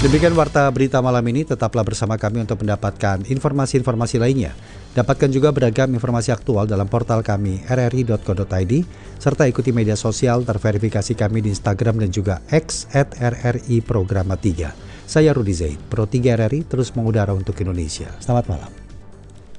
Demikian warta berita malam ini, tetaplah bersama kami untuk mendapatkan informasi-informasi lainnya. Dapatkan juga beragam informasi aktual dalam portal kami rri.co.id, serta ikuti media sosial terverifikasi kami di Instagram dan juga X @RRI Programa 3. Saya Rudi Zain, Pro 3 RRI terus mengudara untuk Indonesia. Selamat malam.